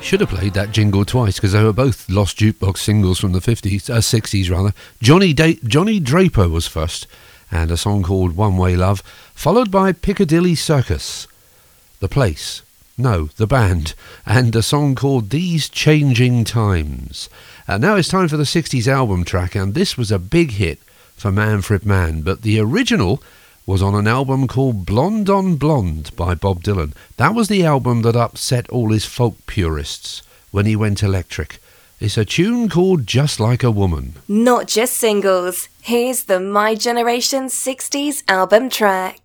Should have played that jingle twice because they were both lost jukebox singles from the 60s rather. Johnny Draper was first, and a song called One Way Love, followed by Piccadilly Circus. The Place, no, the band, and a song called These Changing Times. Now it's time for the 60s album track, and this was a big hit for Manfred Mann, but the original was on an album called Blonde on Blonde by Bob Dylan. That was the album that upset all his folk purists when he went electric. It's a tune called Just Like a Woman. Not just singles. Here's the My Generation 60s album track.